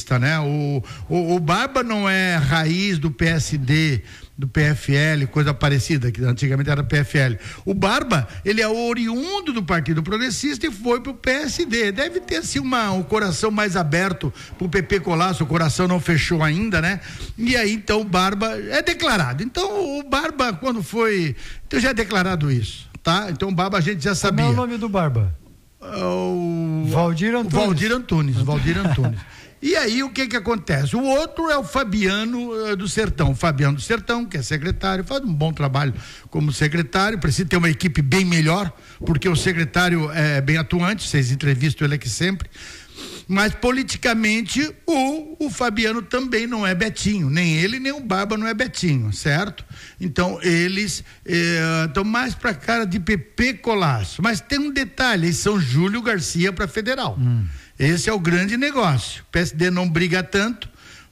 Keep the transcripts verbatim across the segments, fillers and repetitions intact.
progressista, né? O, o, o Barba não é raiz do P S D, do P F L, coisa parecida, que antigamente era P F L. O Barba, ele é oriundo do Partido Progressista e foi pro P S D. Deve ter assim uma, um coração mais aberto pro P P Colasso, o coração não fechou ainda, né? E aí então o Barba é declarado. Então o Barba, quando foi, então já é declarado isso, tá? Então o Barba a gente já sabia. Como é o nome do Barba? O Valdir Antunes. Valdir Antunes, Valdir Antunes. E aí o que que acontece? O outro é o Fabiano uh, do Sertão, o Fabiano do Sertão, que é secretário, faz um bom trabalho como secretário, precisa ter uma equipe bem melhor, porque o secretário é bem atuante, vocês entrevistam ele aqui sempre, mas politicamente o, o Fabiano também não é Betinho, nem ele nem o Barba não é Betinho, certo? Então eles estão eh, mais pra cara de P P Colasso, mas tem um detalhe, eles são Júlio Garcia para federal. Hum. Esse é o grande negócio. O P S D não briga tanto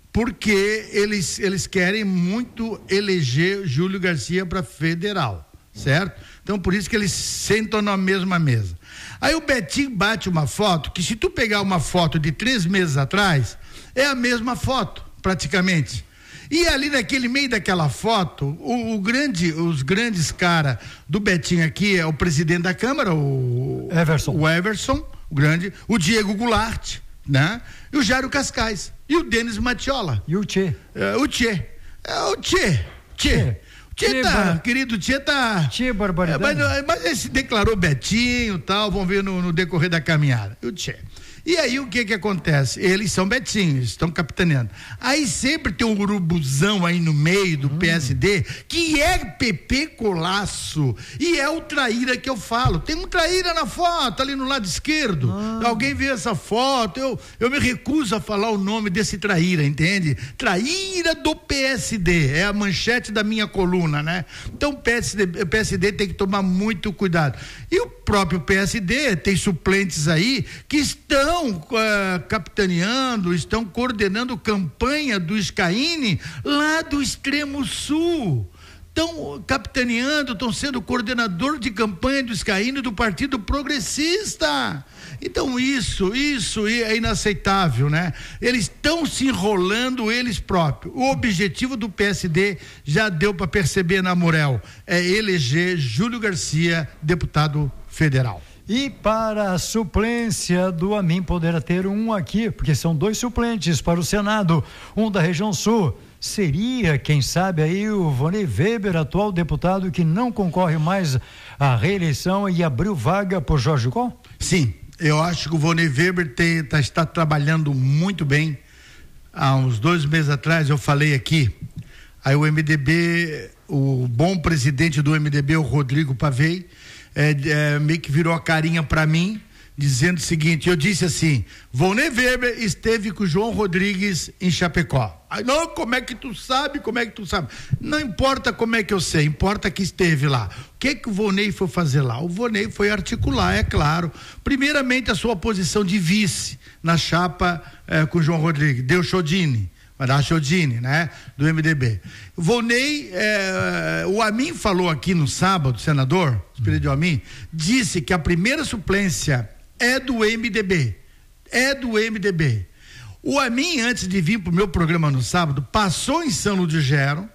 porque eles, eles querem muito eleger Júlio Garcia para federal, certo? Então por isso que eles sentam na mesma mesa. Aí o Betinho bate uma foto que, se tu pegar uma foto de três meses atrás, é a mesma foto, praticamente. E ali naquele meio daquela foto, o, o grande, os grandes caras do Betinho aqui é o presidente da Câmara, o Everson. O Everson. O grande, o Diego Goulart, né? E o Jairo Cascais, e o Denis Matiola. E o Tchê. É, o Tchê. É o Tchê. Tchê. Tchê, Tchê tá, bar... querido Tchê tá... Tchê, barbaridade. É, mas, mas ele se declarou Betinho e tal, vamos ver no, no decorrer da caminhada. E o Tchê. E aí o que que acontece? Eles são Betinhos, estão capitaneando. Aí sempre tem um urubuzão aí no meio do hum. P S D, que é P P Colasso, e é o traíra que eu falo. Tem um traíra na foto, ali no lado esquerdo. Ah. Alguém vê essa foto, eu, eu me recuso a falar o nome desse traíra, entende? Traíra do P S D, é a manchete da minha coluna, né? Então o P S D, o P S D tem que tomar muito cuidado. E o próprio P S D tem suplentes aí que estão Uh, capitaneando, estão coordenando campanha do Scaini lá do extremo sul. Estão capitaneando, estão sendo coordenador de campanha do Scaini do Partido Progressista. Então isso, isso é inaceitável, né? Eles estão se enrolando eles próprios. O objetivo do P S D já deu para perceber na Morel, é eleger Júlio Garcia deputado federal. E para a suplência do Amin, poderá ter um aqui, porque são dois suplentes para o Senado, um da região sul. Seria, quem sabe, aí o Vonei Weber, atual deputado que não concorre mais à reeleição e abriu vaga por Jorge Coll? Sim, eu acho que o Vonei Weber tem, tá, está trabalhando muito bem. Há uns dois meses atrás eu falei aqui, aí o M D B, o bom presidente do M D B, o Rodrigo Pavei, É, é, meio que virou a carinha para mim, dizendo o seguinte, eu disse assim, Vonei Weber esteve com o João Rodrigues em Chapecó. Aí, não, como é que tu sabe, como é que tu sabe? Não importa como é que eu sei, importa que esteve lá. O que que o Vonei foi fazer lá? O Vonei foi articular, é claro, primeiramente a sua posição de vice na chapa é, com o João Rodrigues, deu Chodini. da Chodini, né? Do M D B. Vonei, eh, o Amin falou aqui no sábado, senador, Espírito Amin, disse que a primeira suplência é do M D B, é do M D B. O Amin, antes de vir pro meu programa no sábado, passou em São Ludgero.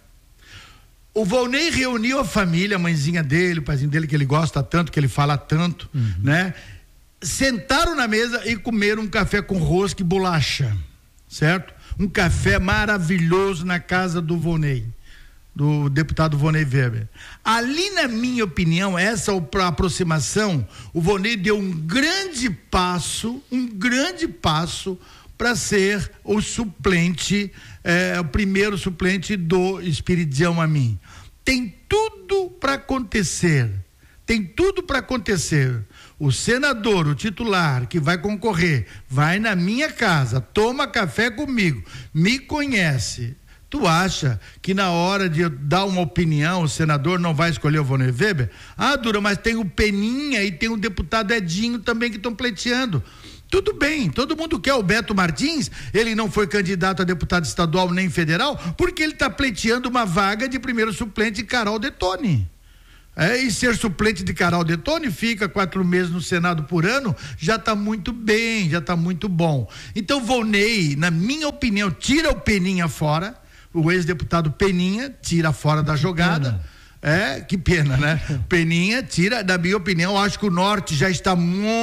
O Vonei reuniu a família, a mãezinha dele, o paizinho dele que ele gosta tanto, que ele fala tanto, uhum. né? Sentaram na mesa e comeram um café com rosca e bolacha, certo? Um café maravilhoso na casa do Vonei, do deputado Vonei Weber. Ali, na minha opinião, essa aproximação, o Vonei deu um grande passo, um grande passo para ser o suplente, eh, o primeiro suplente do Espiridião Amin. Tem tudo para acontecer, tem tudo para acontecer. O senador, o titular que vai concorrer, vai na minha casa, toma café comigo, me conhece. Tu acha que na hora de dar uma opinião, o senador não vai escolher o Vonei Weber? Ah, Dura, mas tem o Peninha e tem o deputado Edinho também que estão pleiteando. Tudo bem, todo mundo quer o Beto Martins, ele não foi candidato a deputado estadual nem federal, porque ele está pleiteando uma vaga de primeiro suplente Carol Detone. É, e ser suplente de Carol Detoni, fica quatro meses no Senado por ano, já está muito bem, já está muito bom. Então, Volney, na minha opinião, tira o Peninha fora, o ex-deputado Peninha, tira fora da jogada. É, que pena, né? Peninha tira, na minha opinião, acho que o Norte já está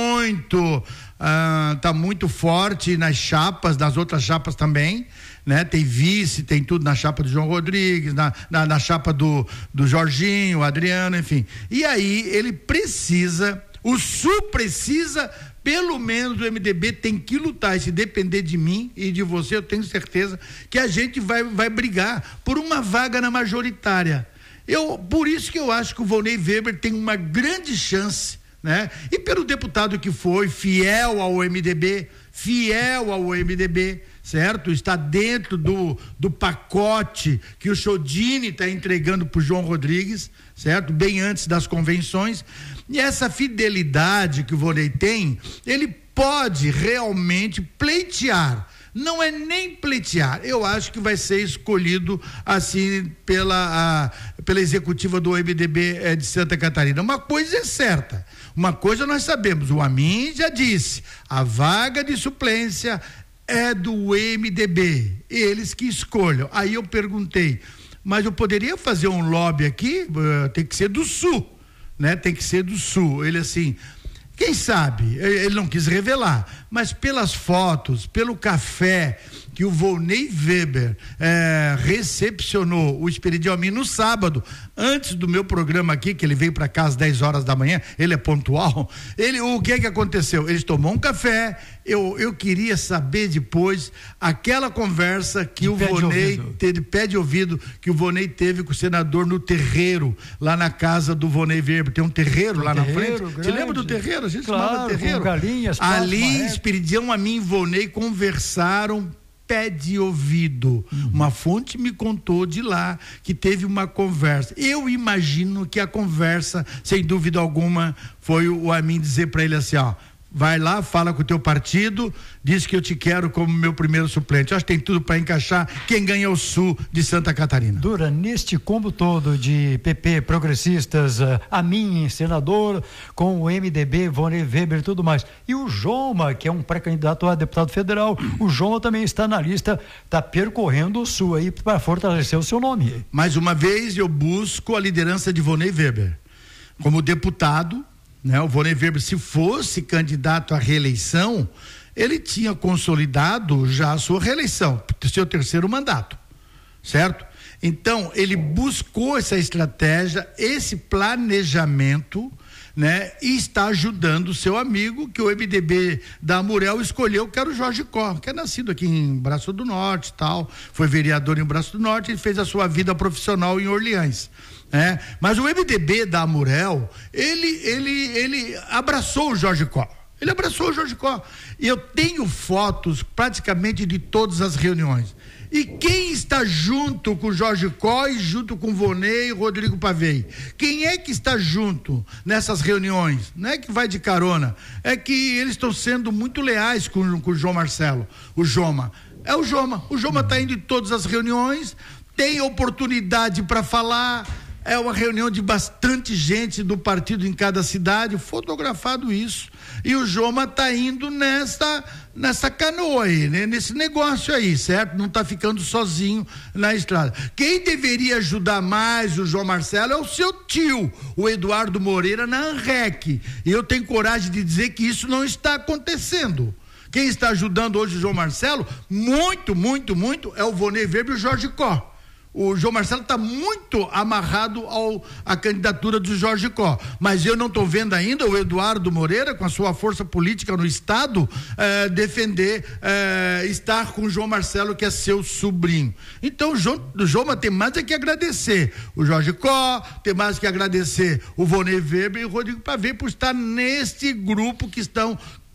muito, ah, tá muito forte nas chapas, nas outras chapas também, né? Tem vice, tem tudo na chapa do João Rodrigues, na, na, na chapa do, do Jorginho, Adriano, enfim. E aí ele precisa, o Sul precisa, pelo menos o M D B tem que lutar, e se depender de mim e de você, eu tenho certeza que a gente vai, vai brigar por uma vaga na majoritária. Eu, por isso que eu acho que o Volney Weber tem uma grande chance, né? E pelo deputado que foi, fiel ao M D B, fiel ao M D B, certo? Está dentro do, do pacote que o Chodini está entregando para o João Rodrigues, certo? Bem antes das convenções. E essa fidelidade que o Volney tem, ele pode realmente pleitear. Não é nem pleitear, eu acho que vai ser escolhido assim pela, a, pela executiva do M D B é, de Santa Catarina. Uma coisa é certa, uma coisa nós sabemos, o Amin já disse, a vaga de suplência é do M D B, eles que escolham. Aí eu perguntei, mas eu poderia fazer um lobby aqui? Uh, tem que ser do Sul, né? Tem que ser do Sul. Ele assim, quem sabe, ele não quis revelar, mas pelas fotos, pelo café que o Volney Weber é, recepcionou o Esperidião Amin no sábado, antes do meu programa aqui, que ele veio para cá às dez horas da manhã, ele é pontual, ele, o que é que aconteceu? Eles tomou um café, eu, eu queria saber depois aquela conversa que de o Volney teve, pé de ouvido, que o Volney teve com o senador no terreiro, lá na casa do Volney Weber, tem um terreiro um lá terreiro, na frente, grande. Você lembra do terreiro? A gente claro, chamava terreiro. Com galinhas, ali, Esperidião Amin e Volney conversaram pé de ouvido. Uhum. Uma fonte me contou de lá que teve uma conversa. Eu imagino que a conversa, sem dúvida alguma, foi o Amin dizer para ele assim, ó, vai lá, fala com o teu partido, diz que eu te quero como meu primeiro suplente. Eu acho que tem tudo para encaixar. Quem ganha é o Sul de Santa Catarina. Dura, neste combo todo de P P, progressistas, uh, Amin, senador, com o M D B, Volney Weber e tudo mais. E o Joma, que é um pré-candidato a deputado federal, o Joma também está na lista, está percorrendo o Sul aí para fortalecer o seu nome. Mais uma vez eu busco a liderança de Volney Weber. Como deputado, né? O Volney Weber, se fosse candidato à reeleição, ele tinha consolidado já a sua reeleição, seu terceiro mandato, certo? Então, ele buscou essa estratégia, esse planejamento, né? E está ajudando o seu amigo, que o M D B da Amurel escolheu, que era o Jorge Có, que é nascido aqui em Braço do Norte, tal, foi vereador em Braço do Norte e fez a sua vida profissional em Orleans. É, mas o M D B da Amurel, ele, ele, ele abraçou o Jorge Có, ele abraçou o Jorge Có, e eu tenho fotos praticamente de todas as reuniões, e quem está junto com o Jorge Có e junto com o Volney e Rodrigo Pavei, quem é que está junto nessas reuniões? Não é que vai de carona, é que eles estão sendo muito leais com, com o João Marcelo, o Joma, é o Joma, o Joma está indo em todas as reuniões, tem oportunidade para falar. É uma reunião de bastante gente do partido em cada cidade, fotografado isso. E o Joma está indo nessa, nessa canoa aí, né? Nesse negócio aí, certo? Não está ficando sozinho na estrada. Quem deveria ajudar mais o João Marcelo é o seu tio, o Eduardo Moreira, na ANREC. E eu tenho coragem de dizer que isso não está acontecendo. Quem está ajudando hoje o João Marcelo, muito, muito, muito, é o Volney Weber e o Jorge Có. O João Marcelo está muito amarrado ao, à candidatura do Jorge Có, mas eu não estou vendo ainda o Eduardo Moreira, com a sua força política no estado, eh, defender, eh, estar com o João Marcelo, que é seu sobrinho. Então o João, o João tem mais é que agradecer o Jorge Có, tem mais que agradecer o Volney Weber e o Rodrigo Pavei por estar neste grupo que estão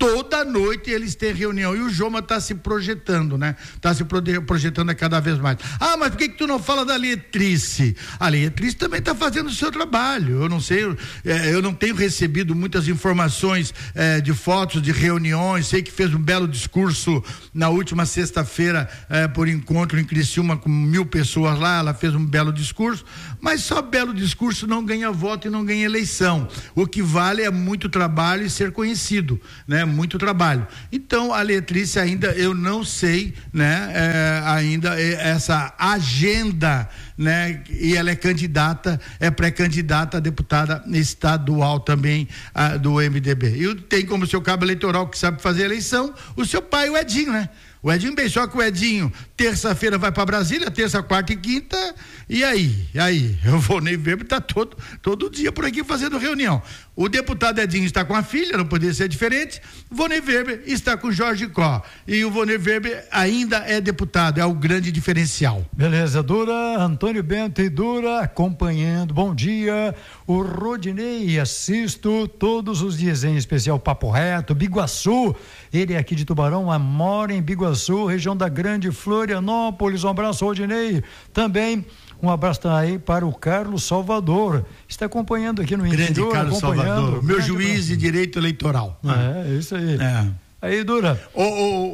Toda noite eles têm reunião e o Joma está se projetando, né? Está se projetando a cada vez mais. Ah, mas por que que tu não fala da Letrice? A Letrice também está fazendo o seu trabalho. Eu não sei, é, eu não tenho recebido muitas informações é, de fotos de reuniões. Sei que fez um belo discurso na última sexta-feira é, por encontro em Criciúma com mil pessoas lá. Ela fez um belo discurso, mas só belo discurso não ganha voto e não ganha eleição. O que vale é muito trabalho e ser conhecido, né? Muito trabalho. Então a Letrice ainda eu não sei, né? É, ainda é, essa agenda, né? E ela é candidata, é pré-candidata a deputada estadual também a, do M D B. E tem como seu cabo eleitoral que sabe fazer eleição o seu pai, o Edinho, né? O Edinho bem, só que o Edinho terça-feira vai para Brasília, terça, quarta e quinta, e aí, e aí, o Vonei Weber está todo, todo dia por aqui fazendo reunião. O deputado Edinho está com a filha, não poderia ser diferente, o Vonei Weber está com o Jorge Có, e o Vonei Weber ainda é deputado, é o grande diferencial. Beleza, Dura, Antônio Bento e Dura acompanhando, bom dia, o Rodinei, assisto todos os dias, em especial Papo Reto, Biguaçu, ele é aqui de Tubarão, mas mora em Biguaçu, região da Grande Florianópolis, um abraço, Rodinei, também um abraço aí para o Carlos Salvador, está acompanhando aqui no Grande interior, Carlos Salvador, meu juiz de direito eleitoral. É, é isso aí. É. Aí, Dura. O,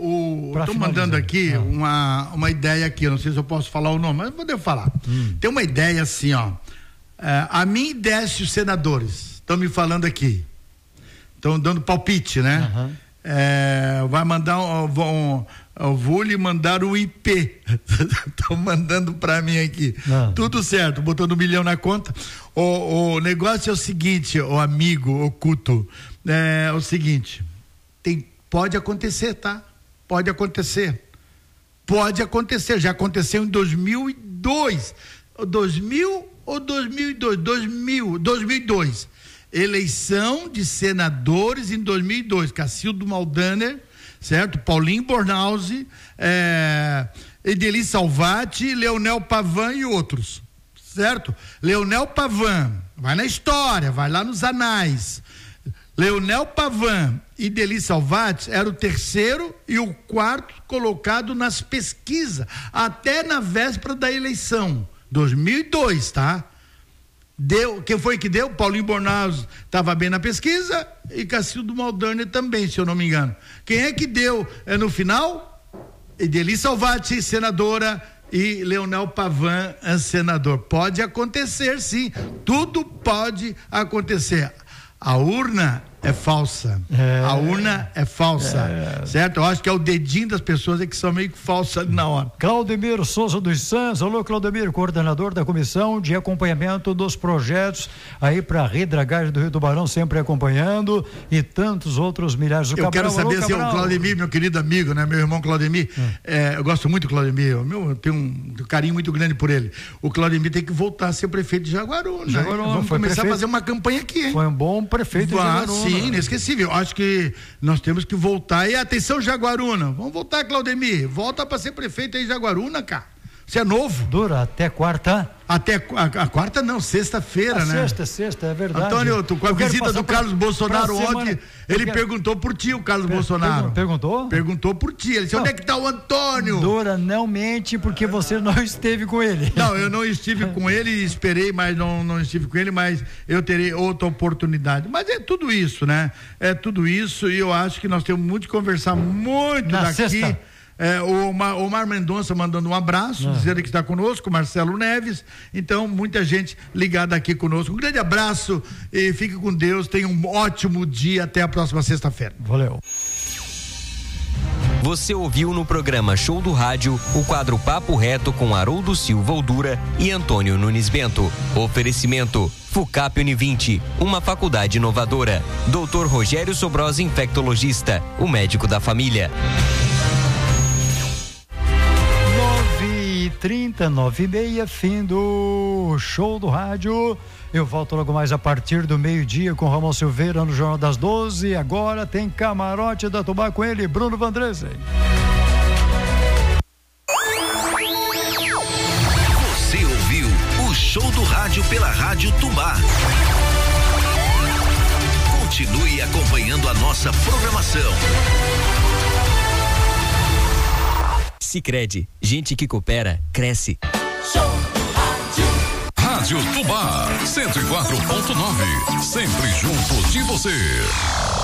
o, o, tô mandando aqui ah. uma, uma ideia aqui, eu não sei se eu posso falar o nome, mas vou devo falar. Hum. Tem uma ideia assim, ó. É, a mim desce os senadores, estão me falando aqui, estão dando palpite, né? Uhum. É, vai mandar um, um, eu vou lhe mandar o I P. Estão mandando para mim aqui. Não. Tudo certo, botando um milhão na conta. O, o negócio é o seguinte, o amigo oculto, é o seguinte, tem, pode acontecer, tá? Pode acontecer. Pode acontecer, já aconteceu em dois mil e dois. dois mil ou dois mil e dois? dois mil, dois mil e dois. Eleição de senadores em dois mil e dois. Cacildo Maldaner, certo? Paulinho Bornhausen, é, Edeli Salvati, Leonel Pavan e outros, certo? Leonel Pavan, vai na história, vai lá nos anais. Leonel Pavan e Edeli Salvati era o terceiro e o quarto colocado nas pesquisas, até na véspera da eleição, dois mil e dois, tá? Deu, quem foi que deu? Paulinho Bornhausen estava bem na pesquisa e Cacildo Maldaner também, se eu não me engano. Quem é que deu é, no final? Edeli Salvati, senadora, e Leonel Pavan, senador. Pode acontecer, sim, tudo pode acontecer. A urna é falsa, é. a urna é falsa, é. certo? Eu acho que é o dedinho das pessoas é que são meio falsas ali na hora. Claudemir Souza dos Santos, alô Claudemir, coordenador da comissão de acompanhamento dos projetos aí para a redragagem do Rio Tubarão, sempre acompanhando, e tantos outros milhares. O eu Cabral, quero saber alô, se o Claudemir, meu querido amigo, né? Meu irmão Claudemir, hum. é, eu gosto muito do Claudemir, meu, eu tenho um carinho muito grande por ele. O Claudemir tem que voltar a ser prefeito de Jaguaruna. Jaguaruna Vamos começar prefeito, a fazer uma campanha aqui, hein? Foi um bom prefeito Vá, de Jaguaruna. Sim, inesquecível. Acho que nós temos que voltar. E atenção, Jaguaruna. Vamos voltar, Claudemir. Volta para ser prefeito aí, Jaguaruna, cara. Você é novo. Dura até quarta. Até a, a quarta não, sexta-feira, né? Sexta, sexta, é verdade. Antônio, tu, com a visita do pra, Carlos Bolsonaro ontem, ele quero... perguntou por ti, o Carlos per, Bolsonaro. Perguntou? Perguntou por ti. Ele disse, não. Onde é que tá o Antônio? Dura, não mente porque você não esteve com ele. Não, eu não estive com ele, esperei, mas não, não estive com ele, mas eu terei outra oportunidade. Mas é tudo isso, né? É tudo isso e eu acho que nós temos muito que conversar muito Na daqui. Sexta. É, o Omar, Omar Mendonça mandando um abraço, ah. dizendo que está conosco, Marcelo Neves, então muita gente ligada aqui conosco, um grande abraço e fique com Deus, tenha um ótimo dia, até a próxima sexta-feira. Valeu. Você ouviu no programa Show do Rádio o quadro Papo Reto com Haroldo Silva Oldura e Antônio Nunes Bento. Oferecimento Fucap Univinte, uma faculdade inovadora. doutor Rogério Sobrosa, infectologista, o médico da família. trinta, nove e meia, fim do Show do Rádio. Eu volto logo mais a partir do meio-dia com Ramon Silveira no Jornal das doze. Agora tem Camarote da Tubá com ele, Bruno Vandresen. Você ouviu o Show do Rádio pela Rádio Tubá. Continue acompanhando a nossa programação. Sicredi, gente que coopera, cresce. Show do Rádio. Rádio Tubá, cento e quatro ponto nove. Sempre junto de você.